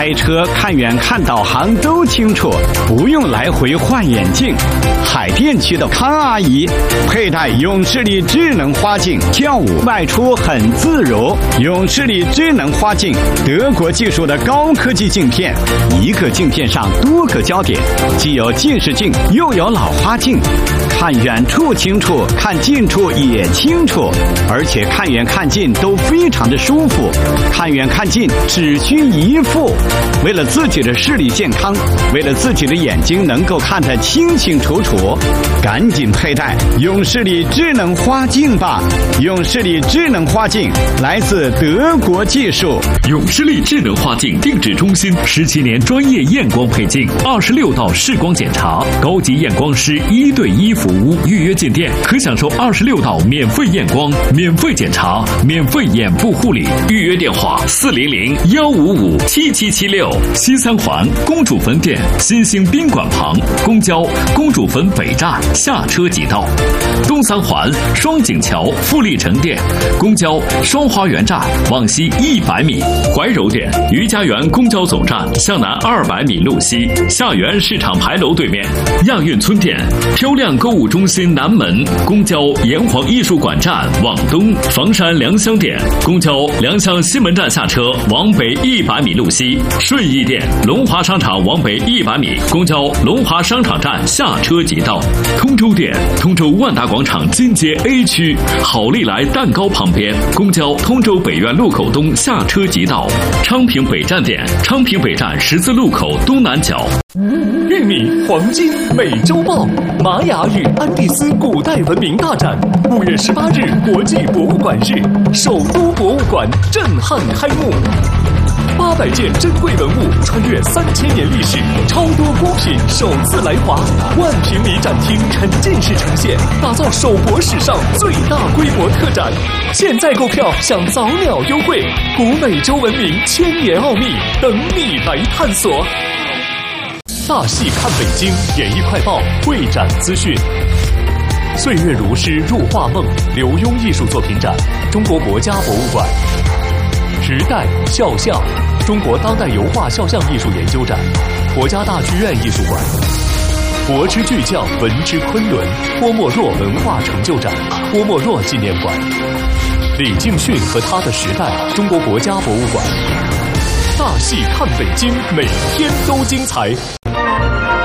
开车、看远、看导航都清楚，不用来回换眼镜。海淀区的康阿姨佩戴永视力智能花镜，跳舞外出很自如。永视力智能花镜，德国技术的高科技镜片，一个镜片上多个焦点，既有近视镜又有老花镜，看远处清楚，看近处也清楚，而且看远看近都非常的舒服，看远看近只需一副。为了自己的视力健康，为了自己的眼睛能够看得清清楚楚，赶紧佩戴永视力智能花镜吧！永视力智能花镜来自德国技术。 永视力智能花镜定制中心17年专业验光配镜，26道视光检查，高级验光师1对1服务。预约进店可享受26道免费验光、免费检查、免费眼部护理。预约电话400-155-7776。西三环公主坟店新兴宾馆旁，公交公主坟北站下车即到。东三环双井桥富力城店，公交双花园站往西100米。怀柔店余家园公交总站向南200米路西，下园市场牌楼对面。亚运村店漂亮购物中心南门，公交炎黄艺术馆站往东。房山良乡店公交良乡西门站下车往北100米路西。顺义店龙华商场往北100米，公交龙华商场站下车即到。通州店通州万达广场金街 A 区好利来蛋糕旁边，公交通州北苑路口东下车即到。昌平北站店昌平北站十字路口东南角。 玉米黄金美洲豹，玛雅与安第斯古代文明大展，5月18日国际博物馆日，首都博物馆震撼开幕。800件珍贵文物穿越3000年历史，超多孤品首次来华，万平米展厅沉浸式呈现，打造首博史上最大规模特展。现在购票享早鸟优惠，古美洲文明千年奥秘等你来探索。大戏看北京演艺快报会展资讯。岁月如诗入画梦刘墉艺术作品展，中国国家博物馆。时代肖像，中国当代油画肖像艺术研究展，国家大剧院艺术馆。国之巨匠，文之昆仑，郭沫若文化成就展，郭沫若纪念馆。李敬训和他的时代，中国国家博物馆。大戏看北京，每天都精彩。